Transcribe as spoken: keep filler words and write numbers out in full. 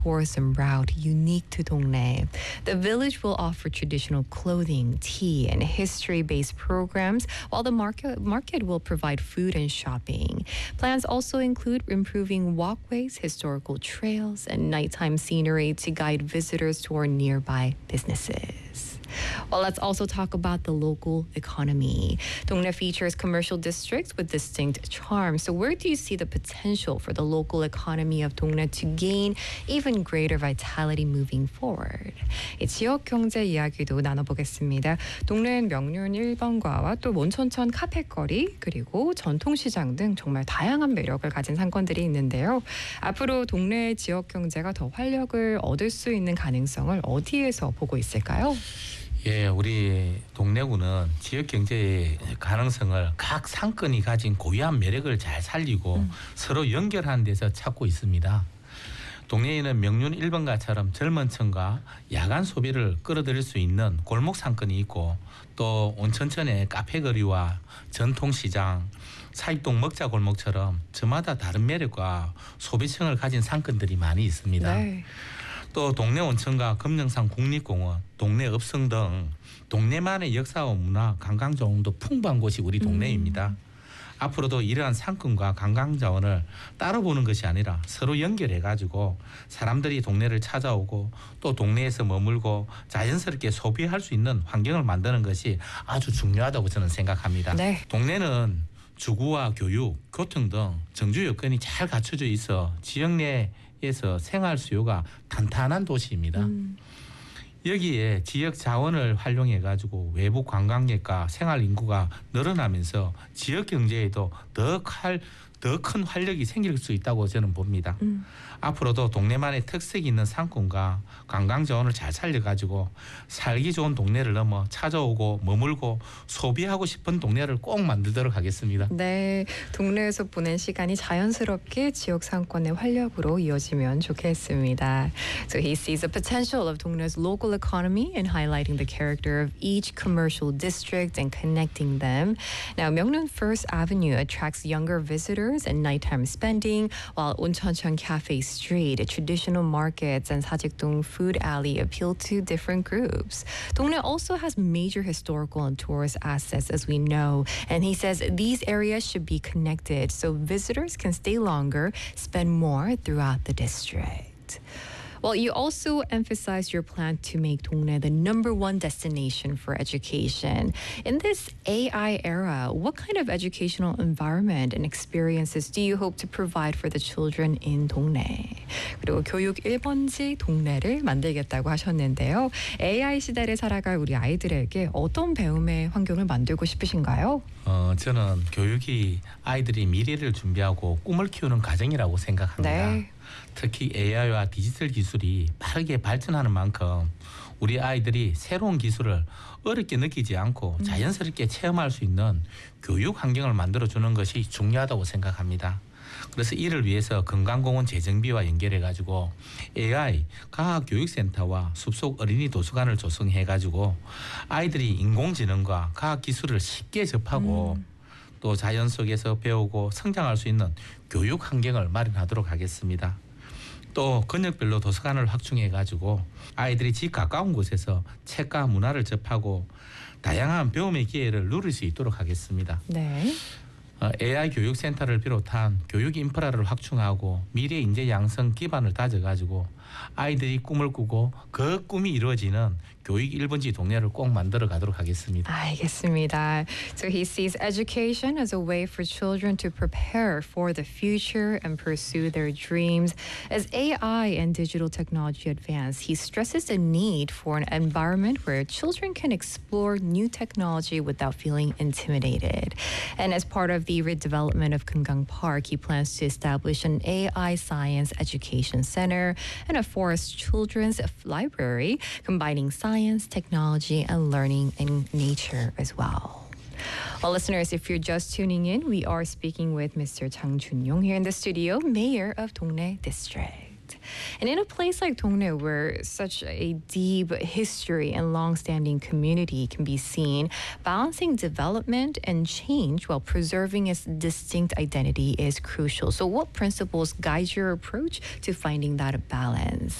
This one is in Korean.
tourism route unique to Dongnae. The village will offer traditional clothing, tea, and history-based programs, while the market, market will provide food and shopping. Plans also include improving walkways, historical trails, and nighttime scenery to guide visitors to our nearby businesses. Well, let's also talk about the local economy. Dongnae features commercial districts with distinct charm. So where do you see the potential for the local economy of Dongnae to gain even greater vitality moving forward? 이 지역 경제 이야기도 나눠보겠습니다. 동네엔 명륜 일번가와 또 온천천 카페거리 그리고 전통시장 등 정말 다양한 매력을 가진 상권들이 있는데요. 앞으로 동네의 지역 경제가 더 활력을 얻을 수 있는 가능성을 어디에서 보고 있을까요? 예, 우리 동래구는 지역 경제의 가능성을 각 상권이 가진 고유한 매력을 잘 살리고 음. 서로 연결하는 데서 찾고 있습니다. 동래에는 명륜 일번가처럼 젊은 층과 야간 소비를 끌어들일 수 있는 골목 상권이 있고 또 온천천의 카페거리와 전통시장, 사익동 먹자골목처럼 저마다 다른 매력과 소비층을 가진 상권들이 많이 있습니다. 네. 또 동래 온천과 금령산 국립공원, 동래 읍성 등 동네만의 역사와 문화, 관광자원도 풍부한 곳이 우리 동네입니다. 음. 앞으로도 이러한 상권과 관광자원을 따로 보는 것이 아니라 서로 연결해가지고 사람들이 동네를 찾아오고 또 동네에서 머물고 자연스럽게 소비할 수 있는 환경을 만드는 것이 아주 중요하다고 저는 생각합니다. 네. 동네는 주거와 교육, 교통 등 정주 여건이 잘 갖춰져 있어 지역 내에서 생활 수요가 탄탄한 도시입니다. 음. 여기에 지역 자원을 활용해가지고 외부 관광객과 생활 인구가 늘어나면서 지역 경제에도 더 칼, 더 큰 활력이 생길 수 있다고 저는 봅니다. 음. 앞으로도 동네만의 특색이 있는 상권과 관광 자원을 잘 살려가지고 살기 좋은 동네를 넘어 찾아오고 머물고 소비하고 싶은 동네를 꼭 만들도록 하겠습니다. 네, 동네에서 보낸 시간이 자연스럽게 지역 상권의 활력으로 이어지면 좋겠습니다. So he sees the potential of Dongnae's local economy in highlighting the character of each commercial district and connecting them. Now, Myeongnon First Avenue attracts younger visitors and nighttime spending, while Oncheoncheon Cafe Street, traditional markets, and Sajikdong Food Alley appeal to different groups. Dongnae also has major historical and tourist assets, as we know, and he says these areas should be connected so visitors can stay longer, spend more throughout the district. Well, you also emphasized your plan to make Dongnae the number one destination for education. In this A I era, what kind of educational environment and experiences do you hope to provide for the children in Dongnae? 그리고 교육 일 번지 동네를 만들겠다고 하셨는데요. 에이아이 시대를 살아갈 우리 아이들에게 어떤 배움의 환경을 만들고 싶으신가요? 어, 저는 교육이 아이들이 미래를 준비하고 꿈을 키우는 과정이라고 생각합니다. 네. 특히 에이아이와 디지털 기술이 빠르게 발전하는 만큼 우리 아이들이 새로운 기술을 어렵게 느끼지 않고 자연스럽게 체험할 수 있는 교육 환경을 만들어주는 것이 중요하다고 생각합니다. 그래서 이를 위해서 건강공원 재정비와 연결해가지고 에이아이 과학교육센터와 숲속 어린이 도서관을 조성해가지고 아이들이 인공지능과 과학기술을 쉽게 접하고 음. 또 자연 속에서 배우고 성장할 수 있는 교육 환경을 마련하도록 하겠습니다. 또 권역별로 도서관을 확충해가지고 아이들이 집 가까운 곳에서 책과 문화를 접하고 다양한 배움의 기회를 누릴 수 있도록 하겠습니다. 네. 에이아이 교육센터를 비롯한 교육 인프라를 확충하고 미래 인재 양성 기반을 다져가지고 아이들이 꿈을 꾸고 그 꿈이 이루어지는 교육 일 번지 동네를 꼭 만들어 가도록 하겠습니다. 알겠습니다. So he sees education as a way for children to prepare for the future and pursue their dreams. As A I and digital technology advance, he stresses the need for an environment where children can explore new technology without feeling intimidated. And as part of the redevelopment of Kumgang Park, he plans to establish an A I science education center and a forest children's library, combining science, technology, and learning in nature as well. Well, listeners, if you're just tuning in, we are speaking with Mister Chang Chun-yong here in the studio, Mayor of Dongnae District. And in a place like Dongnae, where such a deep history and long-standing community can be seen, balancing development and change while preserving its distinct identity is crucial. So what principles guide your approach to finding that balance?